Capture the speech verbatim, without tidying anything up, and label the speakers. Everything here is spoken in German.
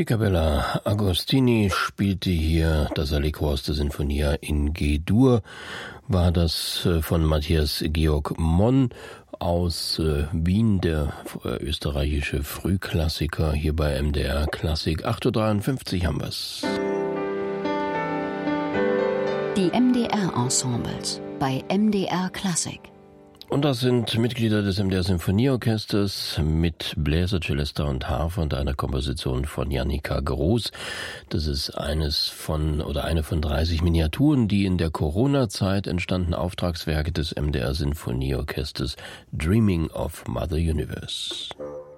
Speaker 1: Die Capella Agostini spielte hier das Allegro aus der Sinfonia in G-Dur, war das von Matthias Georg Monn aus äh, Wien, der äh, österreichische Frühklassiker, hier bei M D R Klassik. acht Uhr dreiundfünfzig haben wir's.
Speaker 2: Die M D R-Ensembles bei M D R Klassik.
Speaker 1: Und das sind Mitglieder des M D R Symphonieorchesters mit Bläser, Celesta und Harfe und einer Komposition von Jannika Groß. Das ist eines von oder eine von dreißig Miniaturen, die in der Corona-Zeit entstanden Auftragswerke des M D R Sinfonieorchesters Dreaming of Mother Universe.